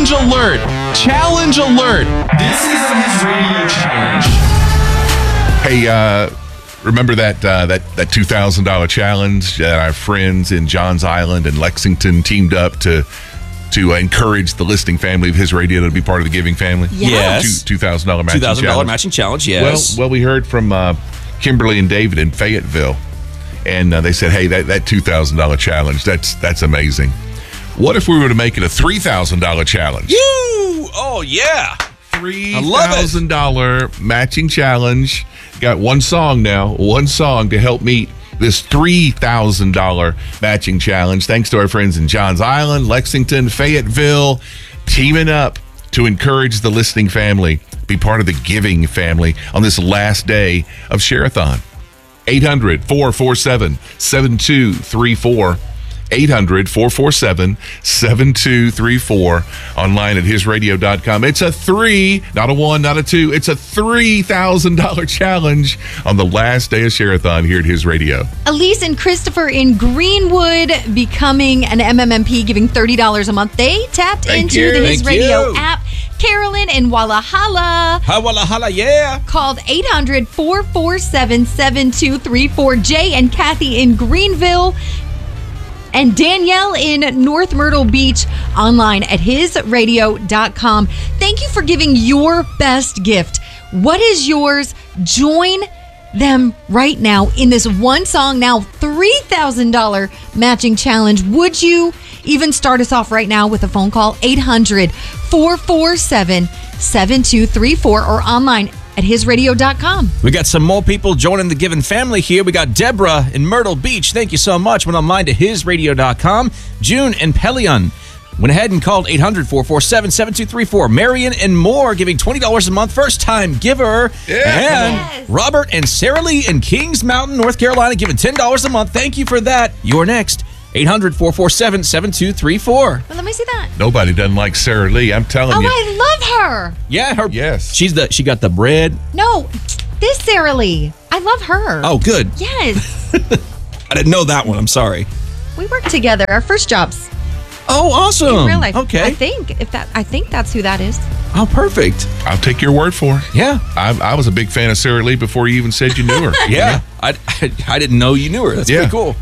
Challenge alert! Challenge alert! This is his radio challenge. Hey, remember that $2,000 challenge that our friends in Johns Island and Lexington teamed up to encourage the listening family of his radio to be part of the giving family? Yes. $2,000 matching challenge. $2,000 matching challenge, yes. Well, we heard from Kimberly and David in Fayetteville, and they said, hey, that $2,000 challenge, that's amazing. What if we were to make it a $3,000 challenge? Oh, yeah. $3,000 matching challenge. Got one song to help meet this $3,000 matching challenge. Thanks to our friends in Johns Island, Lexington, Fayetteville, teaming up to encourage the listening family, be part of the giving family on this last day of Share-a-thon. 800-447-7234. 800-447-7234. Online at hisradio.com. It's a not a one, not a two. It's a $3,000 challenge on the last day of Share-a-thon here at His Radio. Elise and Christopher in Greenwood becoming an MMMP, giving $30 a month. They tapped into the His Radio app. Carolyn in Walla Halla. Walla Halla, yeah. Called 800-447-7234. Jay and Kathy in Greenville. And Danielle in North Myrtle Beach, online at hisradio.com. Thank you for giving your best gift. What is yours? Join them right now in this one song, now $3,000 matching challenge. Would you even start us off right now with a phone call? 800-447-7234 or online at hisradio.com. We got some more people joining the Given family here. We got Deborah in Myrtle Beach. Thank you so much. Went online to hisradio.com. June and Pelion went ahead and called 800-447-7234. Marion and Moore giving $20 a month. First time giver. Yeah. And Robert and Sarah Lee in Kings Mountain, North Carolina giving $10 a month. Thank you for that. You're next. 800-447-7234. Well, let me see that. Nobody doesn't like Sarah Lee. I'm telling you. I love her. Yeah, her. Yes. She got the bread. No, this Sarah Lee. I love her. Oh, good. Yes. I didn't know that one. I'm sorry. We worked together. Our first jobs. Oh, awesome. In real life. Okay. I think that's who that is. Oh, perfect. I'll take your word for it. Yeah. I was a big fan of Sarah Lee before you even said you knew her. Yeah. I didn't know you knew her. That's pretty cool.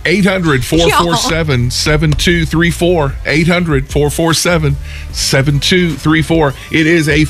800-447-7234. 800-447-7234. It is a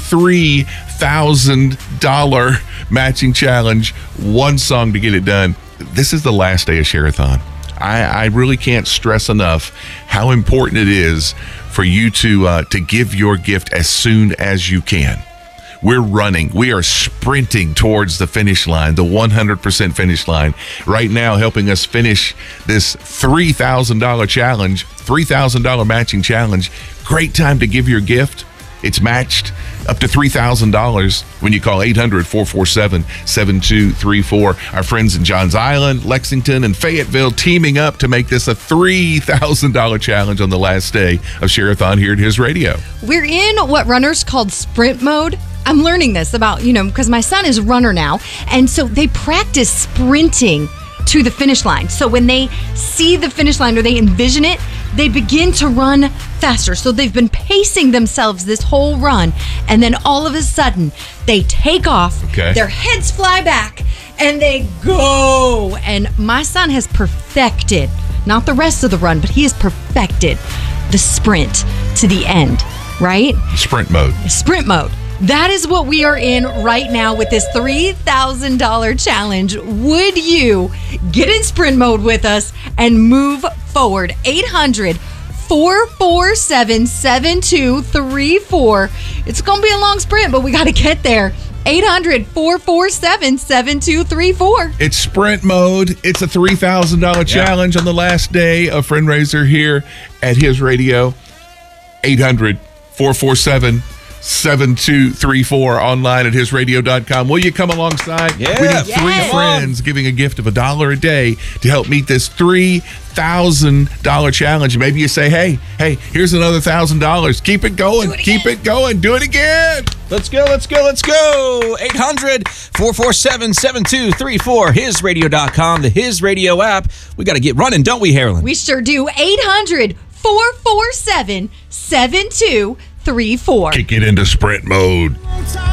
$3,000 matching challenge. One song to get it done. This is the last day of Share-a-thon. I really can't stress enough how important it is for you to give your gift as soon as you can. We are sprinting towards the finish line, the 100% finish line. Right now, helping us finish this $3,000 challenge, $3,000 matching challenge. Great time to give your gift. It's matched up to $3,000 when you call 800-447-7234. Our friends in Johns Island, Lexington, and Fayetteville teaming up to make this a $3,000 challenge on the last day of Share-a-thon here at His Radio. We're in what runners called sprint mode. I'm learning this about, because my son is a runner now. And so they practice sprinting to the finish line. So when they see the finish line or they envision it, they begin to run faster. So they've been pacing themselves this whole run. And then all of a sudden, they take off. Okay. Their heads fly back and they go. And my son has perfected, not the rest of the run, but he has perfected the sprint to the end, right? Sprint mode. Sprint mode. That is what we are in right now with this $3,000 challenge. Would you get in sprint mode with us and move forward? 800-447-7234. It's going to be a long sprint, but we got to get there. 800-447-7234. It's sprint mode. It's a $3,000 challenge on the last day of Friendraiser here at His Radio. 800-447-7234 online at hisradio.com. Will you come alongside? Yeah. We need three friends giving a gift of $1 a day to help meet this $3,000 challenge. Maybe you say, hey, here's another $1,000. Keep it going. Keep it going. Do it again. Let's go. 800-447-7234. Hisradio.com, the His Radio app. We got to get running, don't we, Harlan? We sure do. 800-447-7234. 734. Kick it into sprint mode.